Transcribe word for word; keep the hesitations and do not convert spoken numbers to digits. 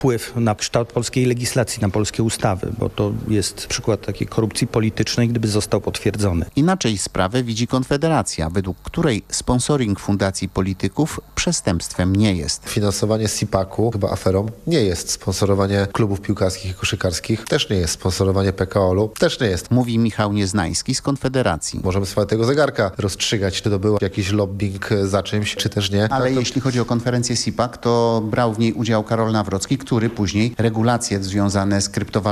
wpływ na kształt polskiej legislacji, na polskie ustawy, bo to jest przykład takiej korupcji politycznej, gdyby został potwierdzony. Inaczej sprawę widzi Konfederacja, według której sponsoring fundacji polityków przestępstwem nie jest. Finansowanie sipaku, chyba aferą, nie jest. Sponsorowanie klubów piłkarskich i koszykarskich też nie jest. Sponsorowanie P K O L-u też nie jest. Mówi Michał Nieznański z Konfederacji. Możemy sobie tego zegarka rozstrzygać, czy to był jakiś lobbying za czymś, czy też nie. Ale to... jeśli chodzi o konferencję sipak, to brał w niej udział Karol Nawrocki, który później regulacje związane z kryptowalutami